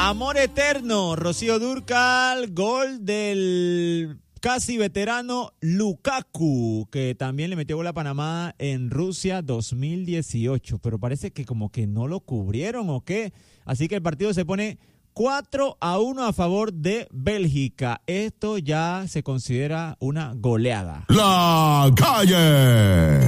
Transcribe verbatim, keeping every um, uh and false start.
Amor eterno, Rocío Dúrcal, gol del casi veterano Lukaku, que también le metió gol a Panamá en Rusia dos mil dieciocho, pero parece que como que no lo cubrieron o qué, así que el partido se pone cuatro a uno a favor de Bélgica. Esto ya se considera una goleada. La Calle.